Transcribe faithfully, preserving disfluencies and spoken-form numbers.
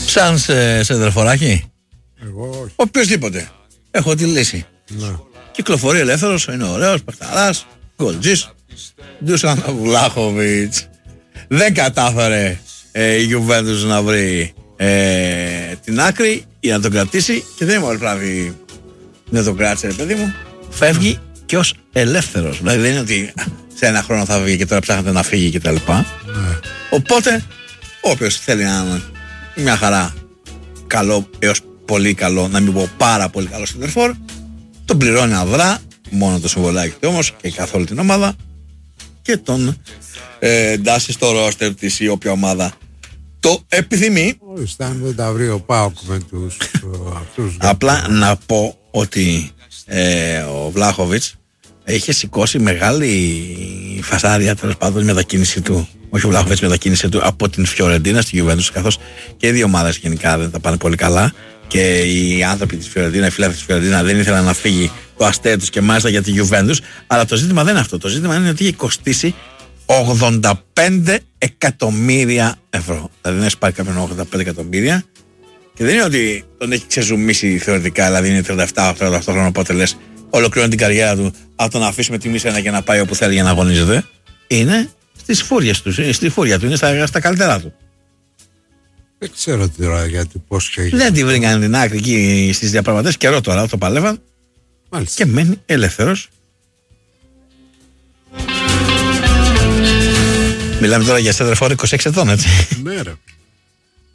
Σαν σε σεντερφοράκι. Εγώ όχι. Οποιοςδήποτε. Έχω τη λύση. Ναι. Κυκλοφορεί ελεύθερος, είναι ωραίος, παιχταράς, γκολτζής. Ντούσαν Βλάχοβιτς. Δεν κατάφερε ε, η Γιουβέντους να βρει ε, την άκρη ή να τον κρατήσει και δεν είμαι πράγματι δεν τον κράτησε, ρε παιδί μου. Φεύγει mm. και ως ελεύθερος. Δηλαδή δεν είναι ότι σε ένα χρόνο θα βγει και τώρα ψάχνεται να φύγει κτλ. Mm. Οπότε, όποιος θέλει να είναι μια χαρά καλό έως πολύ καλό, να μην πω πάρα πολύ καλό σεντερφόρ, τον πληρώνει αδρά, μόνο το συμβολάκι του όμως και καθ' όλη την ομάδα και τον ε, εντάσσει στο ρόστερ της ή όποια ομάδα το επιθυμεί. Ορίστε, αν δεν τα βρει ο ΠΑΟΚ με τους αυτούς. Απλά να πω ότι ε, ο Βλάχοβιτς είχε σηκώσει μεγάλη φασάρια τέλος πάντων η μετακίνηση του. Όχι ο Βλάχοβιτς, η μετακίνηση του από την Φιωρεντίνα στη Γιουβέντους, καθώς και οι δύο ομάδες γενικά δεν τα πάνε πολύ καλά. Και οι άνθρωποι της Φιωρεντίνα, οι φιλάθλοι της Φιωρεντίνα δεν ήθελαν να φύγει το αστέρι τους και μάλιστα για τη Γιουβέντους. Αλλά το ζήτημα δεν είναι αυτό. Το ζήτημα είναι ότι είχε κοστίσει ογδόντα πέντε εκατομμύρια ευρώ. Δηλαδή δεν έχει πάρει κάποιον ογδόντα πέντε εκατομμύρια και δεν είναι ότι τον έχει ξεζουμίσει θεωρητικά, δηλαδή είναι τριάντα επτά τριάντα οκτώ χρόνια, οπότε λες ολοκληρώνει την καριέρα του από το να αφήσουμε τιμή σε ένα και να πάει όπου θέλει για να αγωνίζεται. Είναι στις φούριες του, στη φούρια του, είναι στα, στα καλύτερά του. Δεν ξέρω τώρα γιατί πώς και... Δεν τη βρήκαν την άκρη εκεί στις διαπραγματεύσεις, καιρό τώρα το παλεύαν. Μάλιστα. Και μένει ελεύθερος. Μιλάμε τώρα για σέντερφορ είκοσι έξι ετών, έτσι. Ναι, ρε.